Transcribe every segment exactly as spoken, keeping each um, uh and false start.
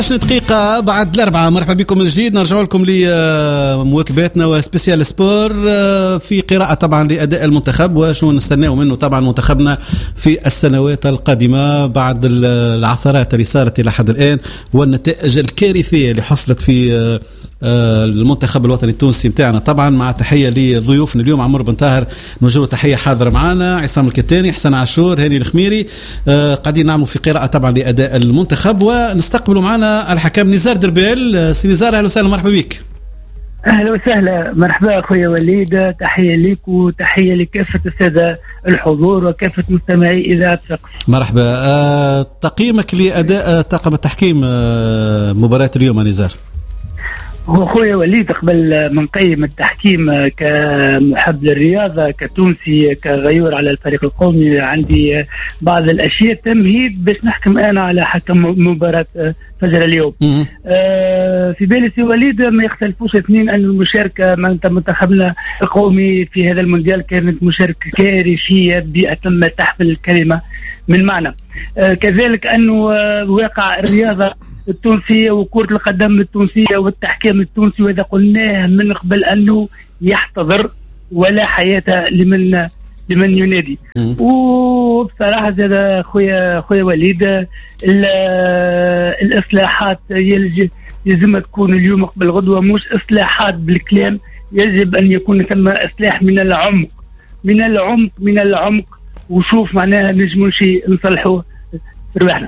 دقيقة بعد الأربعة. مرحبا بكم من جديد، نرجع لكم لمواكباتنا وسبيسيال سبور في قراءة طبعا لأداء المنتخب وشنو نستناه منه طبعا منتخبنا في السنوات القادمة بعد العثرات اللي صارت إلى حد الآن والنتائج الكارثية اللي حصلت في المنتخب الوطني التونسي متاعنا. طبعا مع تحية لضيوفنا اليوم عمر بن طاهر نوجه تحية حاضر معنا، عصام الكتاني، حسن عاشور، هاني الخميري. آه قاعدين نعملوا في قراءة طبعا لأداء المنتخب ونستقبلوا معنا الحكم نزار دربال. سي نزار أهلا وسهلا، مرحبا بك. أهلا وسهلا، مرحبا أخويا وليد، تحية لك وتحية لكافة السادة الحضور وكافة مستمعي إذاعة ثقف. مرحبا. آه تقييمك لأداء طاقم التحكيم آه مباراة اليوم نزار؟ هو أخويا وليد قبل من قيم التحكيم كمحب للرياضة كتونسي كغيور على الفريق القومي عندي بعض الأشياء تمهيد باش نحكم أنا على حكم مباراة فجر اليوم. آه في بالي سي وليد ما يختلفوش اثنين أن المشاركة منتخبنا القومي في هذا المونديال كانت مشاركة كارثية بأتم تحمل الكلمة من معنى. آه كذلك أنه آه واقع الرياضة التونسية وكرة القدم التونسية والتحكيم التونسي وإذا قلناه من قبل أنه يحتضر ولا حياة لمن لمن ينادي. وبصراحة هذا خويا خويا وليد الإصلاحات يلزم تكون اليوم قبل غدوة، مش إصلاحات بالكلام، يجب أن يكون ثم إصلاح من العمق من العمق من العمق وشوف معناها نجمون شيء نصلحوه رواحنا.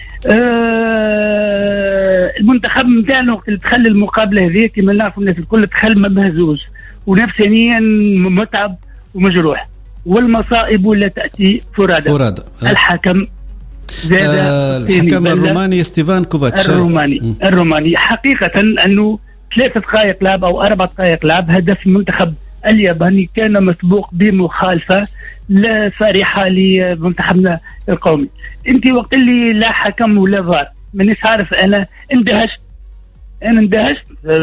آه المنتخب نتاعنا وقت اللي دخل المقابله هذه كما نعرفوا الناس الكل دخل مهزوز ونفسيا متعب ومجروح، والمصائب لا تاتي فرادى. فرادى. الحكم زاد آه الحكم الروماني ستيفان كوفاتش الروماني م. الروماني حقيقه انه ثلاثه دقائق لعب او اربع دقائق لعب هدف المنتخب الياباني كان مسبوق بمخالفة لا صريحة لمنتخبنا القومي. انت وقت اللي لا حكم ولا فار مانيش عارف، انا اندهشت انا اندهشت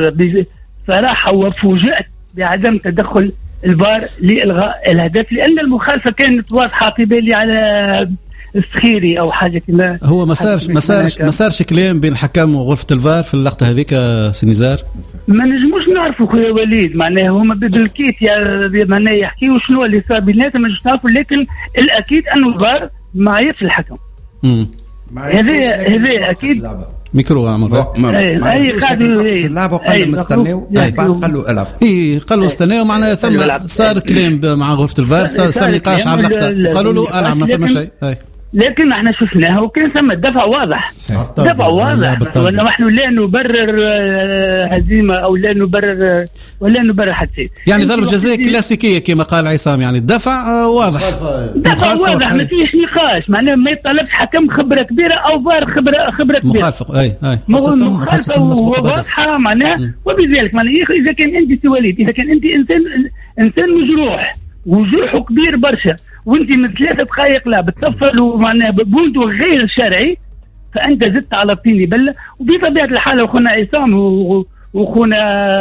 بصراحة وفوجئت بعدم تدخل الفار لإلغاء الهدف، لأن المخالفة كانت واضحة في بالي على السخيري او حاجه كما هو ما صارش ما صارش ما صارش كلام بين الحكم وغرفه الفار في اللقطه هذيك سنيزار. ما نجموش نعرفوا خويا وليد معناها هما بالكيت معناها يحكيوا شنو اللي صار بيناتهم ما نجموش نعرفوا، لكن الاكيد انه الفار ما عيطش الحكم. امم هذا هذا اكيد. ميكرو عمر اي قاعد في اللعب وقال مستناو بعد قالوا العب اي قالوا استناو معناها ثم صار كلام مع غرفه الفار، صار نقاش على اللقطه قالوا له العب ما فما شيء. لكن احنا شفناها وكان ثم دفع واضح دفع واضح ونحن لا نبرر هزيمه او لا نبرر ولا نبرر حتى شيء. يعني ضربه جزاء كلاسيكيه كما قال عصام، يعني الدفع واضح دفع واضح ما فيش نقاش، معناه ما يطلبش حكم خبره كبيره او فار خبره خبره كبيره مخالفه. اي اي مخالفه واضحه معناه. وبذلك معناه اذا كان انت سي وليد اذا كان انت انسان انسان مجروح وجرحه كبير برشا وانت من ثلاثة دقائق لا بتطفل ومعناها ببوندو غير شرعي، فانت زدت على طيني بله. وبطبيعه الحال اخونا عصام واخونا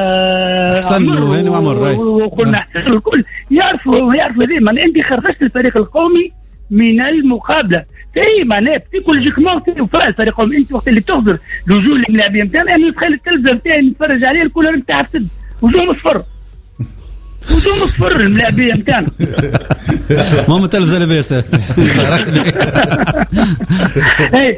حسن وهاني وعمر واخونا حسن الكل يعرفوا يعرفوا هذه معناها انت خرجت الفريق القومي من المقابله. اي معناها بسيكولوجيكمون وفاء الفريق القومي. انت وقت اللي تحضر لجوء اللاعبين نتاعنا انا نتخيل التلفزه نتاعي نتفرج عليه الكولر نتاع فسد وجوه مصفر وجوه مصفر الملاعبيه نتاعنا ما هم تلفزه لاباس. اي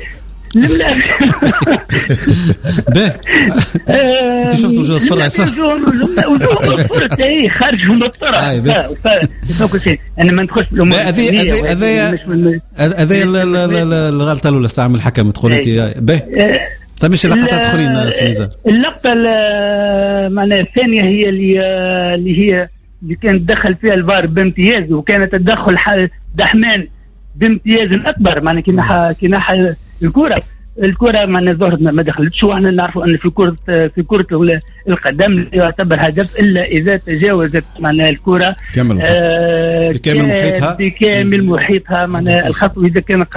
باهي انت شفت وجوه اصفر عصام وجوه مصفر اي خارج من الطرح فوق شيء انا ما ندخلش بالامور هذه هذه هذه الغلطه الاولى استعمل الحكم تقول انت باهي. طيب مش لقطات اخرين سنيزار؟ اللقطه معناها الثانيه هي اللي اللي هي اللي كان دخل فيها الفار بامتياز وكانت تدخل دحمان بامتياز اكبر معناها كنا كنا الكره الكره معناها ظهرت ما دخلتش. واحنا نعرفوا ان في كره في كره القدم يعتبر هدف الا اذا تجاوزت معناها الكره كامل آه بكامل محيطها بكامل محيطها معناها الخط، واذا كان قاعد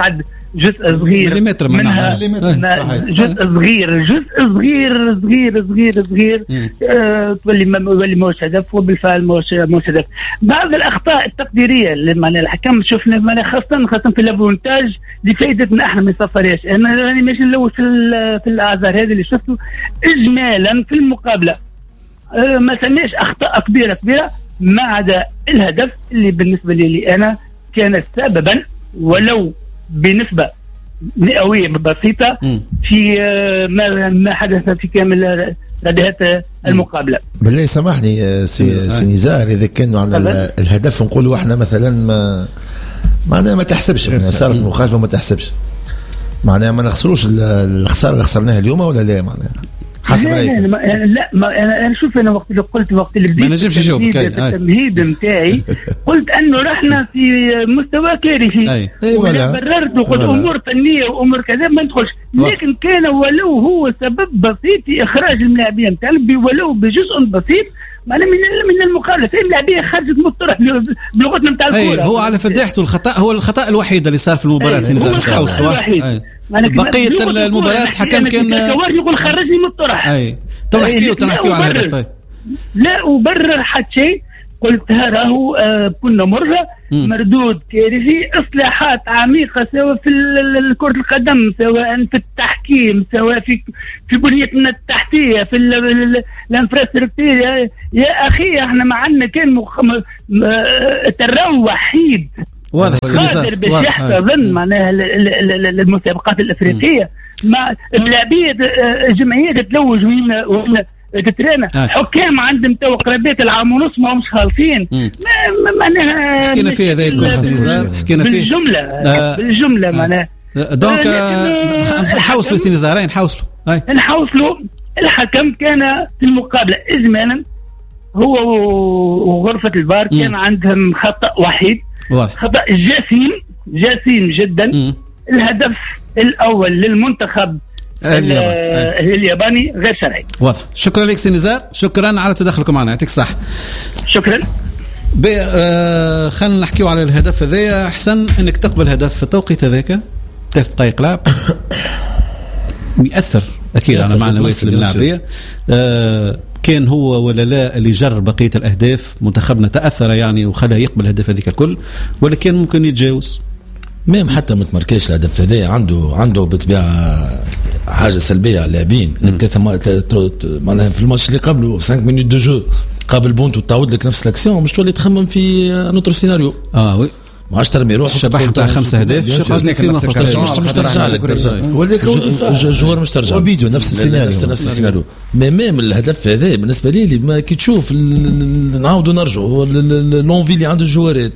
جزء صغير مليمتر منها جزء صغير جزء صغير صغير صغير صغير آه تولي تولي موش هدف، وبالفعل موش موش هدف. بعض الاخطاء التقديريه اللي معناها الحكم شفنا معناها خاصه خاصه في الابونتاج لفائدتنا احنا ما يصفرياش. انا راني ماشي نلوث في في الاعذار هذه اللي شفته اجمالا في المقابله. آه ما سميش اخطاء كبيره كبيره ما عدا الهدف اللي بالنسبه لي انا كان سببا ولو بنسبة مئوية بسيطة في ما ما حدث في كامل ردهات المقابلة. بالله سامحني سي, سي نزار، إذا كان على الهدف نقولوا احنا مثلا ما معناها ما تحسبش صارت مخالفة ما تحسبش، معناها ما نخسروش الخسارة اللي خسرناها اليوم ولا لا؟ معناها حسب رايك. لا, لا, لا ما انا شوف انا وقت اللي قلت وقت اللي بديت ما نجمش نجاوبك التمهيد نتاعي قلت انه رحنا في مستوى كارثي، بررت وقلت امور فنيه وامور كذا ما ندخلش، لكن كان ولو هو سبب بسيط في اخراج اللاعبين نتاعنا ولو بجزء بسيط معنا من من المقابله. في اللاعبيه خرجت مطرح بلغتنا نتاع الكوره. هو على فداحته الخطا هو الخطا الوحيد اللي صار في المباراه سينزار حوس بقيه المباراه حكم كان يقول خرجني من الطرح. اي تو نحكيو تو نحكيو على الهدف. لا أبرر حتى شيء، قلت راهو آه كنا مرة مردود كارثي، إصلاحات عميقة سواء في كرة القدم سواء في التحكيم سواء في في بنيتنا التحتية في الانفراستراكتور. يا أخي احنا معنا كان مخ... تراو وحيد واضح قادر باش يحتضن معناها المسابقات الأفريقية. مع اللاعبية جمعيات تلوج وين وين تترينا آه. حكام عندهم تو قرابات العام ونص ما همش خالصين. معناها حكينا فيه هذا الكل حكينا فيه بالجملة آه. بالجملة معناها دونك نحوصلوا سينزارين نحوصلوا نحوصلوا. الحكم كان في المقابلة إجمالا هو وغرفة الفار كان عندهم خطأ وحيد واضح. خطأ جسيم جسيم جدا. م. الهدف الأول للمنتخب الياباني, الياباني غير شرعي. واضح. شكرا لك سي نزار، شكرا على تدخلكم معنا، يعطيك الصحة. شكرا. آه خلينا نحكيو على الهدف هذايا. أحسن أنك تقبل هدف في التوقيت هذاك ثلاث دقائق لعب يأثر أكيد على معنوية اللاعبية. آه كان هو ولا لا اللي جر بقية الأهداف منتخبنا تأثر يعني وخلاه يقبل الهدف هذيك الكل، ولا كان ممكن يتجاوز ميم حتى ما تمركش الهدف هذا عنده عنده بالطبيعه حاجه سلبيه على اللاعبين. معناها في الماتش اللي قبله خمسة مينوت دو جو قابل بونتو تعود لك نفس الاكسيون مش تولي تخمم في نوتر سيناريو. اه وي ما عادش ترمي روح الشبح نتاع خمسة أهداف شقصني في مش مش ترجع لك وليك جوار مش ترجع فيديو نفس السيناريو نفس السيناريو. مي ميم الهدف هذا بالنسبه لي ما كي تشوف نعاودوا نرجعوا لونفي اللي عند الجوارات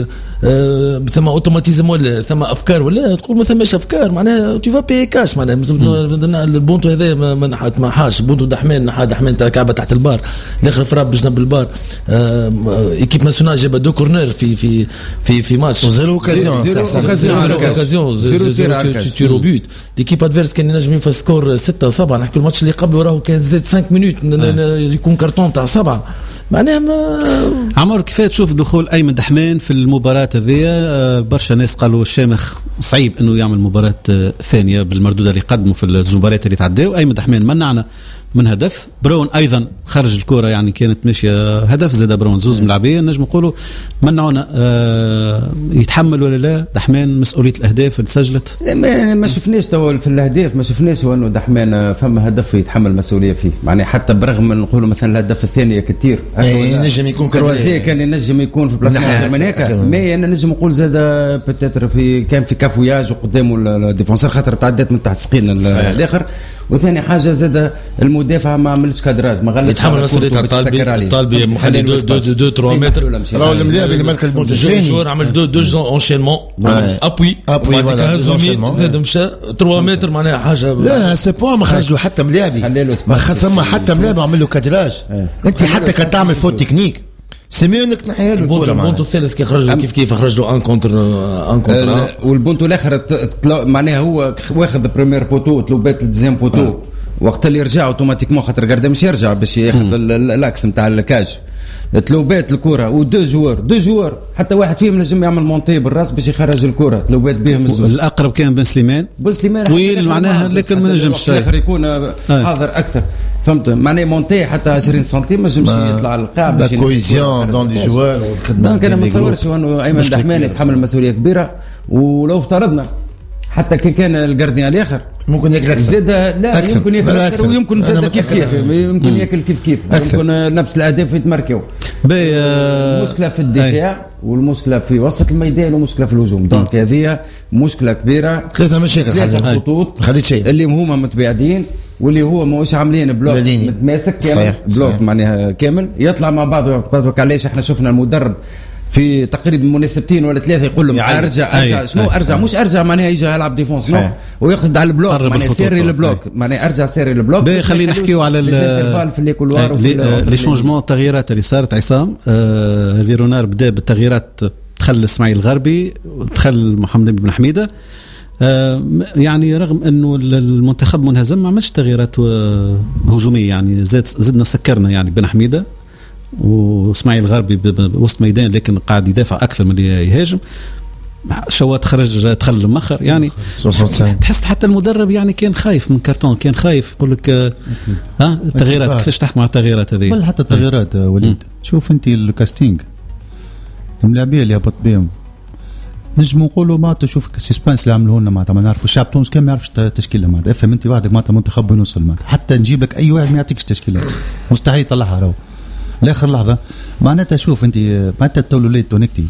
ثم اوتوماتيزم ولا ثم افكار ولا تقول ما ثماش افكار معناها تو فا بي كاش معناها البونتو هذا ما نحط ما حاش بونتو دحمان نحا دحمان تاع كعبه تحت البار الاخر فراب بجنب البار. ايكيب ناسيونال جاب دو كورنر في في في في ماتش زيرو اوكازيون اوكازيون زيرو تيرو بوت. ليكيب ادفيرس كان ينجم يفوز سكور ستة سبعة. نحكي الماتش اللي قبله راهو كان زاد خمسة مينوت يكون كرتون تاع سبعة معناها ما عمر. كيف تشوف دخول أيمن دحمان في المباراة هذه؟ برشا ناس قالوا الشامخ صعيب انه يعمل مباراة ثانية بالمردودة اللي قدموا في المباريات اللي تعدوا. أيمن دحمان منعنا من هدف. برون ايضا خرج الكرة يعني كانت ماشيه هدف زاد برون زوز ملاعبيه نجم نقولوا منعونا. آه يتحمل ولا لا دحمان مسؤوليه الاهداف اللي تسجلت؟ ما, ما شفناش تو في الاهداف ما شفناش انه دحمان فما هدف يتحمل مسؤوليه فيه معناها حتى برغم من نقولوا مثلا الهدف الثاني كثير ينجم يكون كروازيه كان ينجم يكون في بلاصه من هيك. مي انا نجم نقول زاد بتاتر في كان في كافوياج وقدامه الديفونسور خاطر تعدت من تحت سقين الاخر. وثاني حاجه زاد المدافع ما عملش كادراج ما غلطش يتحمل مسؤوليه الطالبي الطالبي مخلي دو دو دو ثلاثة متر راهو المدافع اللي مارك البونت الجوار عمل دو دو اونشينمون ابوي ابوي زاد مشى ثلاثة متر معناها حاجه لا سي بوان ما خرج له حتى ملاعبي ما ثم حتى ملاعب عمل له كادراج. انت حتى كان تعمل فوت تكنيك سمي انك نحيا له البونتو الثالث كي خرج كيف كيف خرج له ان كونتر ان كونتر والبونتو الاخر معناها هو واخذ بريمير بوتو طلبات الديزيام بوتو وقت اللي يرجع اوتوماتيكمون خاطر قاعد مش يرجع باش ياخذ الاكس نتاع الكاج تلوبات الكره ودو جوار دو جوار حتى واحد فيهم نجم يعمل مونتي بالراس باش يخرج الكره تلوبات بهم الزوج. الاقرب كان بن سليمان بن سليمان طويل معناها لكن ما نجمش الاخر يكون حاضر اكثر فهمت معناه مونتي حتى عشرين سنتيم ما نجمش يطلع القاع لا كويزيون دون لي جوار. دونك انا ما نتصورش انه ايمن دحمان يتحمل مسؤوليه كبيره. ولو افترضنا حتى كي كان الجارديان الاخر ممكن ياكل اكثر زاد لا أكثر. يمكن ياكل اكثر ويمكن زاد كيف كيف يمكن مم. ياكل كيف كيف أكثر. يمكن نفس الاهداف يتمركوا. المشكله في الدفاع والمشكله في وسط الميدان ومشكله في الهجوم. دونك هذه مشكله كبيره. ثلاثه مشاكل ثلاثه خطوط خليت شيء اللي هما متباعدين واللي هو ماهوش عاملين بلوك متماسك كامل بلوك معناها كامل يطلع مع بعض. علاش احنا شفنا المدرب في تقريبا مناسبتين ولا ثلاثه يقول لهم يعني ارجع ارجع أي. شنو ارجع مش ارجع معناها يجي يلعب ديفونس نو ويقصد على البلوك معناها سيري البلوك معناها ارجع سيري البلوك. خلينا نحكيو على في الليكولوار لي شونجمون التغييرات اللي صارت عصام. آه فيرونار بدا بالتغييرات دخل اسماعيل الغربي ودخل محمد بن حميده. آه يعني رغم انه المنتخب منهزم ما عملش تغييرات هجوميه يعني زاد زدنا سكرنا يعني بن حميده واسماعيل الغربي بوسط ميدان لكن قاعد يدافع اكثر من اللي يهاجم. شوات خرج دخل المخر يعني تحس حتى المدرب يعني كان خايف من كرتون كان خايف يقول لك ها التغييرات كيفاش تحكم على التغييرات هذه ولا حتى التغييرات وليد. شوف انت الكاستينج الملاعبيه اللي هبط بهم نجم نقولوا ما تشوف السسبانس اللي عملوه لنا معناتها ما نعرفوا الشعب تونس كان ما يعرفش التشكيله معناتها افهم انت وحدك معناتها منتخب يوصل معناتها حتى نجيب لك اي واحد ما يعطيكش تشكيله مستحيل يطلعها راهو لاخر لحظه معناتها. شوف انت معناتها تولوا لي تونيكتي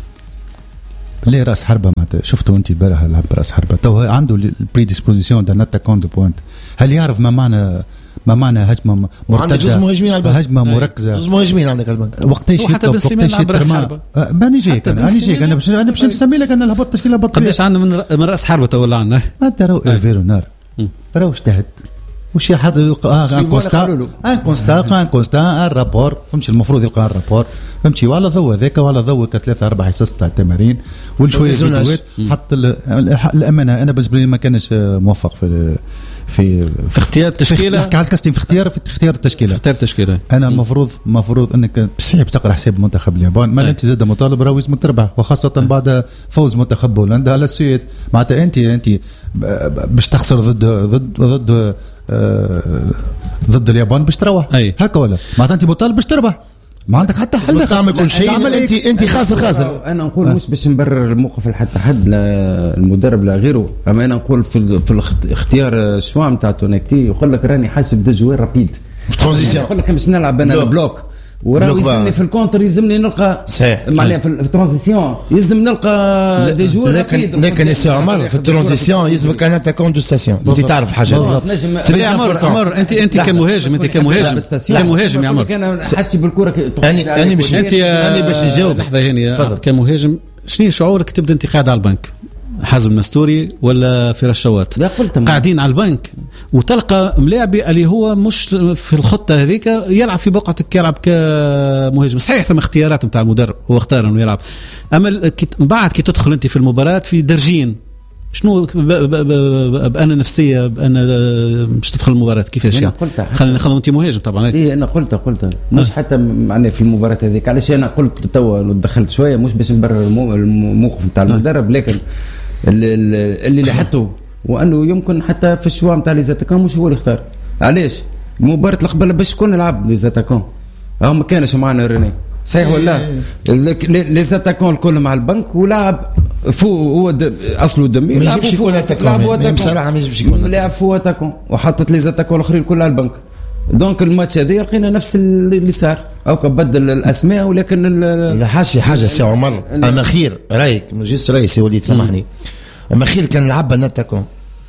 ليه راس حربه معناتها شفتوا انت البارح لعب راس حربه تو عنده البريديسبوزيسيون دان اتاكون دو بوينت. هل يعرف ما معنى ما معنى هجمه مرتده جزء مهاجمين على البنك هجمه مركزه جزء مهاجمين عندك على البنك وقتاش وحتى بسليمان لعب راس حربه باني جايك انا جايك انا باش انا باش نسمي لك انا الهبط تشكيله هبط قداش عندنا من, من راس حربه تو ولا عندنا انت راهو الفيرونار راهو اجتهد وش يحط ان كونستا ان كونستا ان كونستا ان رابور فهمتش المفروض يلقى الرابور فهمتي ولا ضوء ذاك ولا ضوء ثلاثه اربع حصص تاع التمارين والشويه فيديوهات حط الامانه انا بالنسبه لي ما كانش موفق في في في اختيار التشكيله. نحكي على الكاستين في اختيار في اختيار التشكيله في اختيار التشكيله انا المفروض المفروض انك صحيح تقرا حساب منتخب اليابان ما انت زاد مطالب راهو لازم تربح وخاصه بعد فوز منتخب بولندا على السويد معناتها انت انت باش تخسر ضد ضد ضد آه ضد اليابان باش تروح هكا ولا معناتها انت مطالب باش تربح ما عندك حتى حل تعمل كل شيء انت انت خاسر خاسر. انا نقول مش باش نبرر الموقف لحتى حد لا المدرب لا غيره اما انا نقول في في الاختيار الشوا نتاع تونيكتي يقول لك راني حاسب دو جوير رابيد ترانزيسيون يقول لك باش نلعب انا البلوك وراه يلزمني في الكونتر يلزمني نلقى صحيح معناها في الترانزيسيون يلزم نلقى دي جوار لكن لكن يا عمر في الترانزيسيون يلزمك ان اتاكون دو ستاسيون انت تعرف حاجه تري عمر عمر انت انت كمهاجم انت كمهاجم كمهاجم يا عمر انا حاجتي بالكره يعني انا مش انت انا باش نجاوب لحظه هنا كمهاجم شنو شعورك تبدا انت قاعد على البنك حازم نستوري ولا في رشوات قاعدين على البنك وتلقى ملاعبي اللي هو مش في الخطة هذيك يلعب في بقعتك يلعب كمهاجم صحيح ثم اختيارات متاع المدرب هو اختار انه يلعب اما بعد كي تدخل انت في المباراة في درجين شنو بأنا نفسية بأنا مش تدخل المباراة كيفاش يعني خلينا ناخذ انت مهاجم طبعا ايه انا قلت قلت مش حتى معناه في المباراة هذيك علاش انا قلت تو دخلت شوية مش باش نبرر الموقف نتاع المدرب لكن اللي اللي لاحظته وانه يمكن حتى في الشوا نتاع لي زاتاكون مش هو اللي اختار. علاش المباراه القبل باش شكون نلعب لي زاتاكون هو ما كانش معنا ريني صحيح ولا لي زاتاكون الكل مع البنك ولعب فوق هو اصله دمي ما يجيبش يكون اتاكون بصراحه ما يجيبش يكون لاعب فوق اتاكون وحطت لي زاتاكون الاخرين كلها على البنك. دونك الماتش هذا لقينا نفس اللي صار او بدل الاسماء ولكن لا حاجه حاجه سي عمر انا خير رايك جيست رايي سي وليد سامحني اما خير كان نلعب نتاكون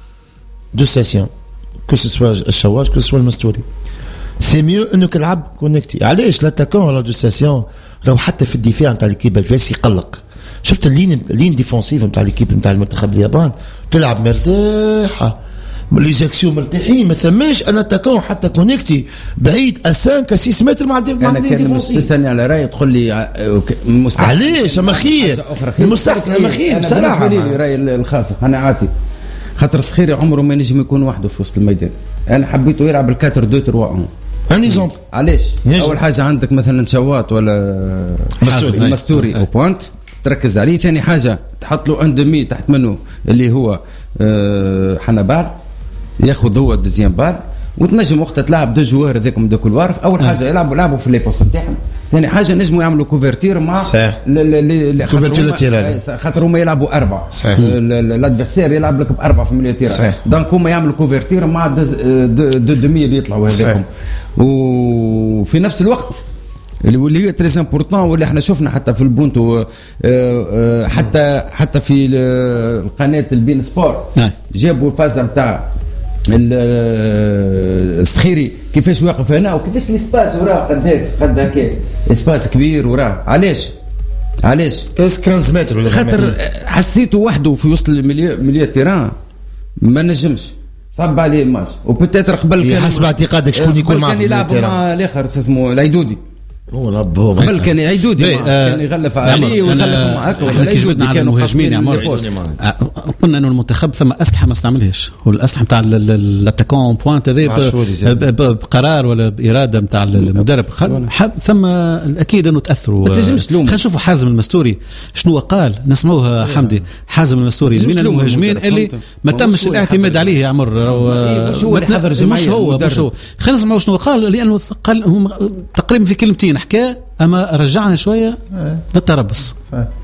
دو ستاسيون كو سوا الشواج كو سوا المستوري سي ميو انك تلعب كونيكتي. علاش لاتاكون ولا دو ستاسيون لو حتى في الدفاع نتاع ليكيب الفاس يقلق. شفت اللين اللين ديفونسيف نتاع ليكيب نتاع المنتخب اليابان تلعب مرتاحه لي زاكسيون مرتاحين ما ثماش انا اتاكون حتى كونيكتي بعيد خمسة ستة متر مع الديفونسيف. انا كان مستثني على راي تقول لي مستحسن علاش اما خير المستحسن اما خير بصراحه لي راي الخاص انا عاتي خاطر صخيري عمره ما نجم يكون وحده في وسط الميدان. انا حبيته يلعب الكاتر دو تروا ان اكزومبل. علاش؟ اول حاجه عندك مثلا شواط ولا مستوري مستوري او بوينت تركز عليه. ثاني حاجه تحط له ان دمي تحت منه اللي هو أه حنبال ياخذ هو الدزيام بال، وتنجم وقتها تلعب دو جوار هذاكم دو كولوار. اول حاجه يلعبوا لعبوا في لي بوست نتاعهم. ثاني حاجه نجموا يعملوا كوفرتير مع كوفرتير تيران خاطر هما يلعبوا اربعه، الادفيرسير يلعب لك باربعه في المليون تيران، دونك هما يعملوا كوفرتير مع دو دمي اللي يطلعوا هذاكم. وفي نفس الوقت اللي هي تري امبورطون واللي احنا شفنا حتى في البونتو حتى حتى في القناه البين سبور جابوا الفازه نتاع السخيري كيفاش واقف هنا وكيفاش الاسباس وراه قد قد هكا اسباس كبير وراه. علاش علاش خمسة متر ولا خاطر حسيته وحده في وسط المليون تيران ما نجمش صعب عليه الماتش. وبتاتر قبل كان حسب اعتقادك شكون يكون معاه كان يلعب مع الاخر اسمه العيدودي هو رب هو قبل كان عيدودي كان يغلف عليه ويغلف معاك ولا يجبدنا على المهاجمين يا عمر. قلنا انه المنتخب ثم اسلحه ما استعملهاش، والاسلحه نتاع الاتاكون بوينت هذا بقرار ولا باراده نتاع المدرب ثم الاكيد انه تاثروا. خلينا نشوفوا حازم المستوري شنو قال، نسمعوها حمدي. حازم المستوري من المهاجمين اللي ما تمش الاعتماد عليه يا عمر، مش هو اللي حضر جماعه مش هو مش هو خلينا نسمعوا شنو قال، لانه قال هم تقريبا في كلمتين حكى اما رجعنا شويه للتربص.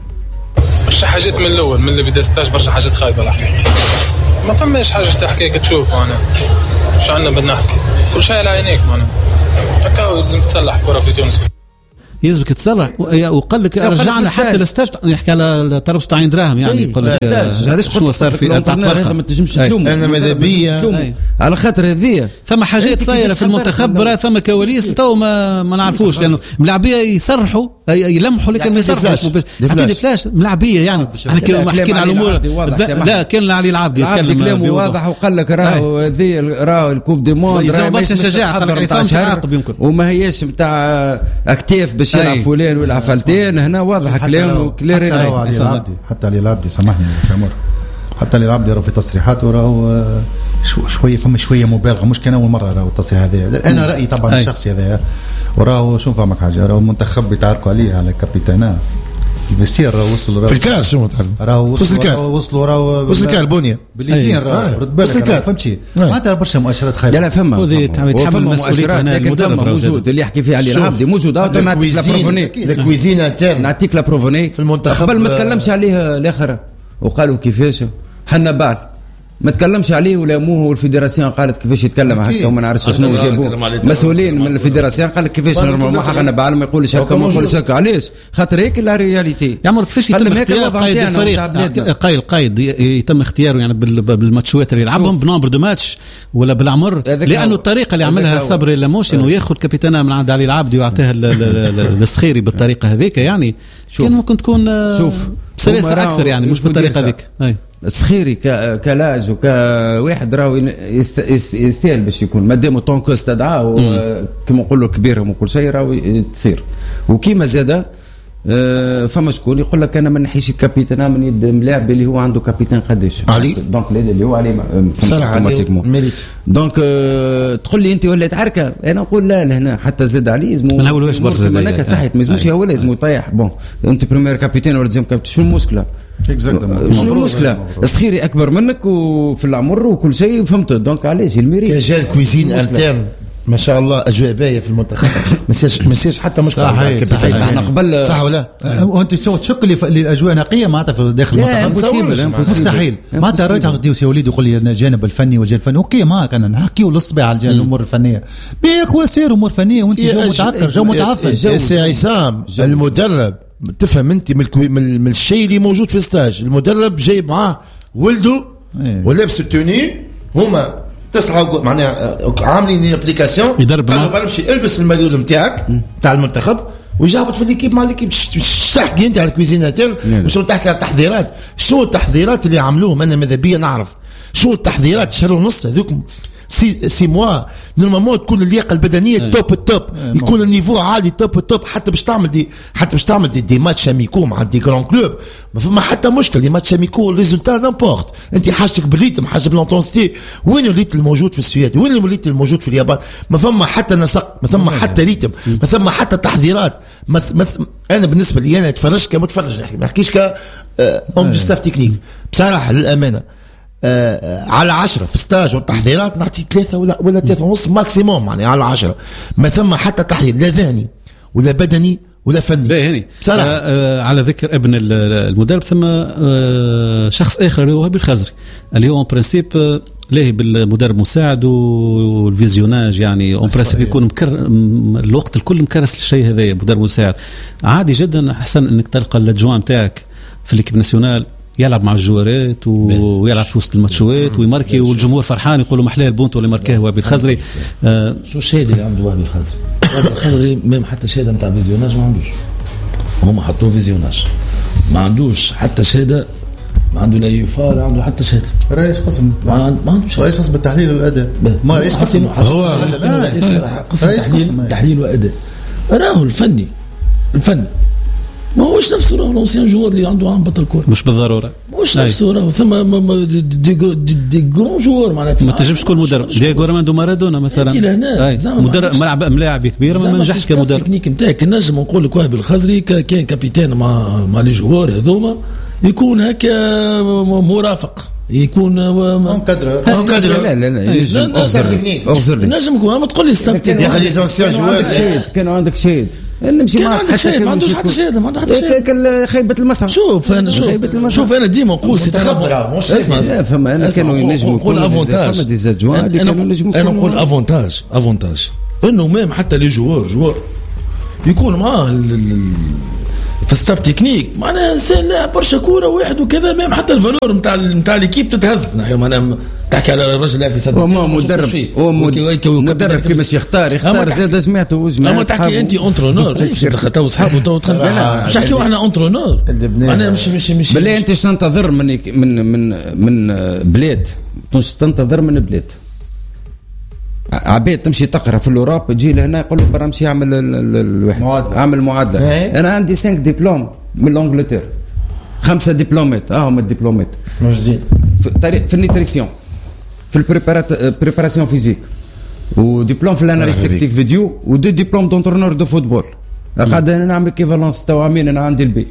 برشا حاجات من الاول من اللي بدا ستاج برشا حاجات خايبه الحقيقه، ما فماش حاجه تحكي تشوف. انا مش عندنا بنحكي كل شيء على عينيك معنا هكا لازم تصلح الكره في تونس، يلزمك تصلح. وقال لك رجعنا حتى الستاج يحكي على طرف تاع دراهم يعني يقول لك هذاش شنو صار في تاع هذا ما تنجمش تلوم. انا ماذا بيا على خاطر هذه ثم حاجات صايره في المنتخب راه ثم كواليس تو ما ما نعرفوش، لانه ملاعبيه يصرحوا يلمحوا لكن ما يصرحوش حتى فلاش ملاعبيه يعني. احنا كنا حكينا على الامور لا كان علي العبد يتكلم كلامه واضح وقال لك راهو هذه راهو الكوب دي موند راه برشا شجاعه قال لك عصام عاقب يمكن وما هياش نتاع اكتاف باش يلعب فلان ولا فلتين. هنا واضح كلامه كلير. حتى علي العبد سامحني سامر، حتى علي العبد راه في تصريحاته راهو شويه فما شويه مبالغه، مش كان اول مره راهو التصريح هذا. انا رايي طبعا الشخصي هذا، وراهو شوف فهمك حاجه راهو المنتخب يتعاركوا عليه على كابيتانا الفستير راه وصل في الكاس شنو تعلم راهو وصلوا راهو وصل الكاس البنيه بالليتين راهو رد بالك فهمتي معناتها برشا مؤشرات خايبه. لا فما يتحمل مسؤوليه لكن فما موجود اللي يحكي فيه علي العبدي موجود. نعطيك لا بروفوني الكويزين انترن نعطيك لا بروفوني في المنتخب قبل ما تكلمش عليه الاخر وقالوا كيفاش حنا ما تكلمش عليه ولا موه والفيدراسيون قالت كيفاش يتكلم هكا وما نعرفش شنو جابوا مسؤولين من الفيدراسيون قال لك كيفاش نورمال ما حنا بعلم ما يقولش هكا ما يقولش هكا. علاش؟ خاطر هيك لا رياليتي يا عمر. كيفاش يتم اختيار قائد الفريق؟ قائد القائد يتم اختياره يعني بالماتشات اللي يلعبهم بنومبر دو ماتش ولا بالعمر، لانه الطريقه اللي عملها صبري لاموش انه ياخذ كابيتانا من عند علي العبدي ويعطيها للسخيري بالطريقه هذيك يعني كان ممكن تكون شوف سلاسه اكثر يعني مش بالطريقه هذيك. السخيري كلاج وكواحد راهو يستاهل باش يكون مادام طونكو استدعاه كما نقولوا كبيرهم وكل شيء راهو تصير. وكيما زاده فما شكون يقول لك انا ما نحيش الكابيتان من يد ملاعب اللي هو عنده كابيتان قداش علي دونك اللي هو علي اوتوماتيكمون دونك تقول لي انت ولات حركه انا نقول لا لهنا حتى زاد عليه لازم ما نهولوش برشا هناك صحيت ما لازمش هو لازم يطيح بون انت بريمير كابيتان ولا ديزيام كابيتان شنو المشكله؟ شنو المشكله؟ الصغيري اكبر منك وفي العمر وكل شيء فهمت دونك علاش الميري كاجال كويزين انترن ما شاء الله اجواء باهيه في المنتخب ما سيرش ما سيرش حتى مشكله احنا قبل صح ولا وانت تشك لي الاجواء نقيه معناتها في داخل المنتخب مستحيل معناتها رايت ديوس يا وليدي يقول لي الجانب الفني والجانب الفني اوكي ما كان نحكيوا للصباح على الامور الفنيه بيك وسير امور فنيه وانت جو متعثر جو متعفن سي عصام المدرب تفهم انت من, من الشيء اللي موجود في الستاج المدرب جايب معاه ولده ولابس التوني هما تسعة معناها عاملين ابليكاسيون يدرب قالوا بنمشي البس المايو نتاعك نتاع المنتخب ويجاوبك في الليكيب مع الليكيب تحكي انت على الكويزيناتير وشنو تحكي على التحضيرات شنو التحضيرات اللي عملوهم انا ماذا بيا نعرف شنو التحضيرات شهر ونص هذوك سي سي موا نورمالمون تكون اللياقه البدنيه توب التوب، يكون النيفو عالي توب التوب، حتى باش تعمل دي حتى باش تعمل دي, دي ماتش اميكو مع دي جران كلوب ما فما حتى مشكل. دي ماتش اميكو الريزولتا نامبورت، انت حاجتك بالريتم، حاجه بالانتونسيتي. وين الريتم الموجود في السويد؟ وين الريتم الموجود في اليابان؟ ما فما حتى نسق، ما فما حتى ريتم، ما فما حتى تحضيرات. مث... مث... انا بالنسبه لي انا اتفرج كمتفرج، نحكي ما نحكيش ك اون دو ستاف تكنيك بصراحه للامانه. آه على عشرة في ستاج والتحضيرات نعطي ثلاثة ولا ولا ثلاثة ونص ماكسيموم، يعني على عشرة. ما ثم حتى تحضير لا ذهني ولا بدني ولا فني. باهي بصراحة. آه آه على ذكر ابن المدرب ثم آه شخص آخر اللي هو وهبي الخزري اللي هو اون برانسيب آه لاهي بالمدرب مساعد والفيزيوناج، يعني اون برانسيب يكون مكر الوقت الكل مكرس للشيء هذا. مدرب مساعد عادي جدا، احسن انك تلقى الادجوان نتاعك في ليكيب ناسيونال يلعب مع الجوارات ويلعب في وسط الماتشوات ويماركي، والجمهور فرحان يقولوا محلاه البونت ولا ماركاه وهبي الخزري. آه شو الشهاده اللي عنده وهبي الخزري؟ وهبي الخزري ميم حتى شهاده نتاع فيزيوناج ما عندوش، هما حطوه فيزيوناج ما عندوش حتى شهاده، ما عنده لا يفا لا عنده حتى شهاده. رئيس قسم ما عندوش رئيس قسم بالتحليل والاداء، ما رئيس قسم هو قسم تحليل تحليل واداء. راهو الفني الفن ما هوش نفسه، راهو لونسيان جوار اللي عنده عم بطل كوره مش بالضروره مش نفسه، راهو ثم دي دي جرون جوار معناتها. ما تنجمش تكون مدرب دييغو ارماندو مارادونا مثلا مدرب ملعب ملاعب كبيره ما نجحش كمدرب. التكنيك نتاعك نجم نقول لك وهبي الخزري كان كابيتان مع مع لي جوار هذوما، يكون هكا مرافق، يكون مقدر مقدر لا لا لا ينجم اغزر لي نجم يكون ما تقول لي ستاف يا اخي لي زونسيان جوار كان عندك شهيد نمشي معك حتى شيء ما عندوش حتى شيء ما عنده حتى شيء خيبه المسرح. شوف انا شوف شوف انا ديما نقول سي اسمع فهم انا كانوا ينجموا يكونوا افونتاج. انا نقول افونتاج افونتاج انه ميم حتى لي جوار جوار يكون معاه في ستاف تكنيك معناها انسان لاعب برشا كوره واحد وكذا، ميم حتى الفالور نتاع نتاع ليكيب تتهز. معناها تحكي على الرجل لاعب في سد هو مدرب هو مدرب كيفاش يختار يختار زاد سمعته جماعه اما تحكي انت اونترونور تو اصحابه تو مش تحكي احنا اونترونور معناها مش مش مش بالله انت ايش تنتظر من من من من بلاد مش تنتظر من بلاد عبيد تمشي تقرا في الاوروب تجي لهنا يقول لك برا امشي اعمل الواحد اعمل معادله. انا عندي خمسة دبلوم من انجلترا، خمسه دبلومات اه هم الدبلومات موجودين في في النيتريسيون في البريباراسيون فيزيك، ودبلوم في الاناليز تكتيك فيديو، ودو دبلوم دونترونور دو فوتبول. قاعد نعمل كيفالونس توامين. انا عندي البي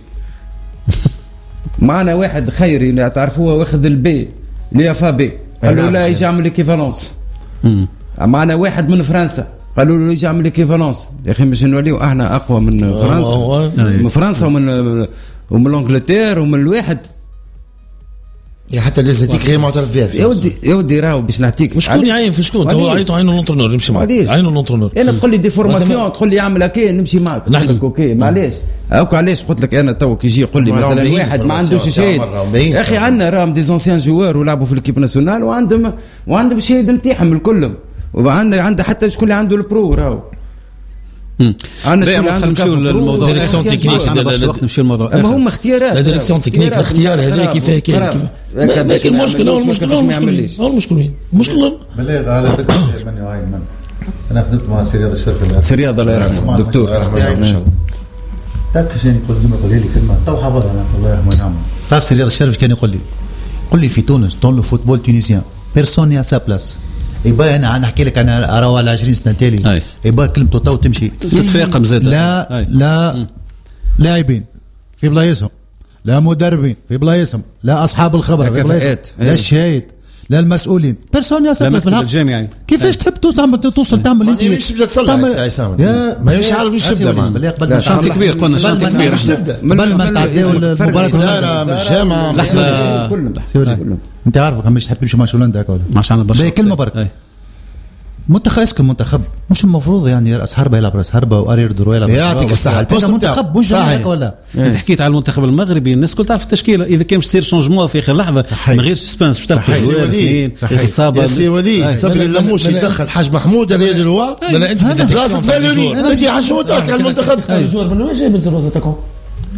معنا واحد خيري تعرفوه واخذ البي ليافا بي قالوا لا يجي يعمل كيفالونس. معنا واحد من فرنسا قالوا له يجي يعمل كيفالونس. يا اخي مش نوليو احنا اقوى من فرنسا من فرنسا ومن ومن انجلترا ومن الواحد يا حتى لازتيك غير معترف بها. يا ودي يا ودي راهو باش نعطيك شكون يعين في شكون هو عيطوا عينه لونترونور يمشي معك عينه لونترونور. انا تقول لي دي فورماسيون تقول لي اعمل هكا نمشي معك نقول لك اوكي معليش هاكا علاش قلت لك انا تو كي يجي يقول لي مثلا واحد ما عندوش شهيد يا اخي عندنا راهم دي زونسيان جوار ولعبوا في الكيب ناسيونال وعندهم وعندهم شهيد نتاعهم الكلهم وعنده عنده حتى شكون اللي عنده البرو راهو. انا شكون عنده نمشيو للموضوع ديريكسيون تكنيك وقت نمشيو للموضوع اما هما اختيارات لا ديريكسيون تكنيك الاختيار هذا كيفاه كاين لكن المشكل هو المشكل هو المشكل هو المشكل وين المشكل بالله على فكره من يعين من انا خدمت مع سي رياض الشرف سي رياض الله يرحمه دكتور تاك شنو يقول لي يقول لي كلمه تو حافظها انا الله يرحمه وينعم. تعرف سي رياض الشرف كان يقول لي قل لي في تونس دون لو فوتبول تونسيان بيرسون يا سا بلاس. يبقى انا نحكي لك انا اراو على عشرين سنه تالي يبقى كلمته تو تمشي تتفاقم زاد لا أي. لا لاعبين في بلايصهم لا مدربين في بلايصهم لا اصحاب الخبره في بلايصهم لا الشهيد لا المسؤولين بيرسون يا سا الجامعي كيفاش تحب توصل توصل تعمل انت مش بدك تصلح ما يمشي عارف مش تبدا شنط كبير قلنا شنط كبير قبل ما تعديو المباراه من الجامعه كلهم انت عارف مش تحب تمشي مع شولندا هكا ما شاء الله باهي كلمه برك منتخب اسكن منتخب مش المفروض يعني راس حربه يلعب راس حربه وارير درو يلعب يعطيك الصحه منتخب مش هيك ولا انت حكيت على المنتخب المغربي الناس كل تعرف التشكيله اذا كان باش يصير شونجمون في اخر لحظه من غير سسبانس باش تلقى اثنين اصابه سي وليد صبري اللموش يدخل حاج محمود هذا يدير هو لا انت بدك راسك فالوري انت عشوتك على المنتخب جوار من وين جايب انت روزا تاعكم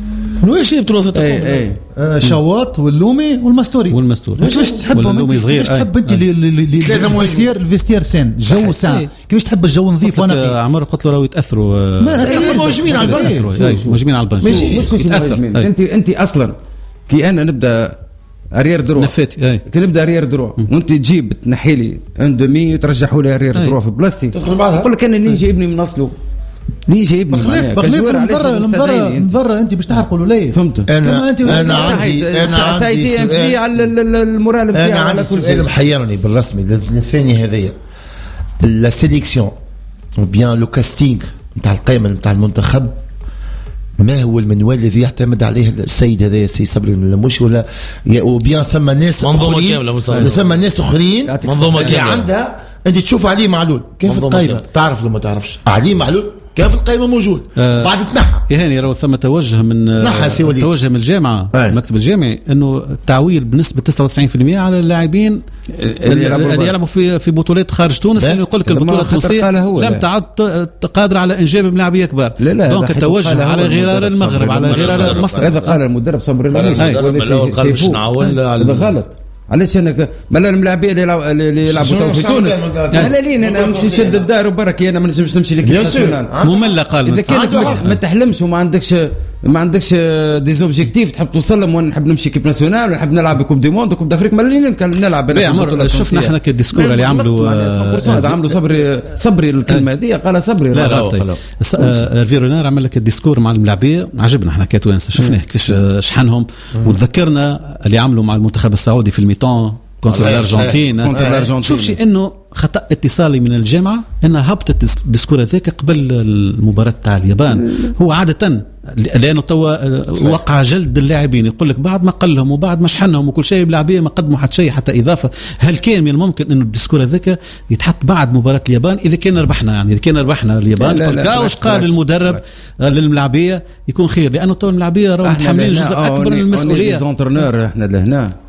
واش يبطلوا وسط اي اي شواط واللومي والمستوري والمستوري كيفاش تحبهم اللومي صغير كيفاش تحب انت الفيستير الفيستير سين جو سان كيفاش تحب الجو نظيف وانا عمر قلت له راهو يتاثروا موجودين على البنك موجودين على البنك مش كل شيء انت انت اصلا كي انا نبدا اريير دروا نفاتي كي نبدا اريير دروا وانت تجيب تنحي لي ان دومي وترجحوا لي اريير دروا في بلاصتي نقول لك انا اللي جايبني من اصله اللي جايبني بخلاف المضره المضره انت باش تحرق ولا لا فهمت انا انت انا عندي انا عندي سؤال على المورال نتاعي على كل شيء محيرني بالرسمي الثاني هذايا لا سيليكسيون بيان لو كاستينغ نتاع القائمه نتاع المنتخب ما هو المنوال الذي يعتمد عليه السيد هذا السيد صبري الملموش ولا وبيان ثم ناس اخرين ثم ناس اخرين منظومه كامله عندها انت تشوف علي معلول كيف القائمه تعرف لو ما تعرفش علي معلول كيف القائمه موجود آه بعد تنحى يهاني راهو ثم توجه من توجه من الجامعه آه. المكتب الجامعي انه التعويل بنسبه تسعة وتسعين بالمئة على اللاعبين اللي يلعبوا, اللي يلعبوا في في بطولات خارج تونس لانه يقول لك البطوله التونسيه لم تعد قادره على انجاب ملاعبيه كبار دونك توجه على غرار المغرب على غرار مصر. هذا قال المدرب صبري هذا غلط. علاش انا مالا الملاعبيه اللي يلعبوا في تونس مالا لين انا نمشي نشد الدار وبركي انا ما نجمش نمشي لك ممله قال اذا كانت ما تحلمش وما عندكش ما عندكش دي زوبجيكتيف تحب توصل لهم وانا نحب نمشي كيب ناسيونال ونحب نلعب كوب دي موند وكوب دافريك مالا لين نلعب انا شفنا احنا كالديسكور اللي عملوا هذا عملوا صبري صبري الكلمه هذه قال صبري لا غلط فيرونار عمل لك الديسكور مع الملاعبيه عجبنا احنا كتوانسه شفناه كيفاش شحنهم وتذكرنا اللي عملوا مع المنتخب السعودي في الميطان كونتر الارجنتين. شوف شيء انه خطا اتصالي من الجامعه انها هبطت الديسكور هذاك قبل المباراه تاع اليابان. هو عاده لانه توا وقع جلد اللاعبين يقول لك بعد ما قلهم وبعد ما شحنهم وكل شيء اللاعبيه ما قدموا حتى شيء حتى اضافه. هل كان من الممكن انه الديسكور هذاك يتحط بعد مباراه اليابان اذا كان ربحنا يعني اذا كان ربحنا اليابان واش قال المدرب للملاعبيه يكون خير لانه تو الملاعبيه راهو متحملين جزء اكبر من المسؤوليه. احنا لي احنا لهنا